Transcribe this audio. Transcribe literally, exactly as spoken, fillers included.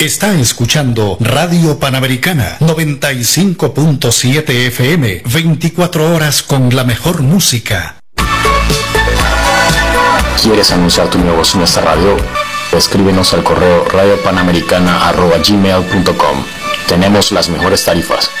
Está escuchando Radio Panamericana noventa y cinco punto siete F M, veinticuatro horas con la mejor música. ¿Quieres anunciar tu negocio en esta radio? Escríbenos al correo radio panamericana arroba gmail punto com. Tenemos las mejores tarifas.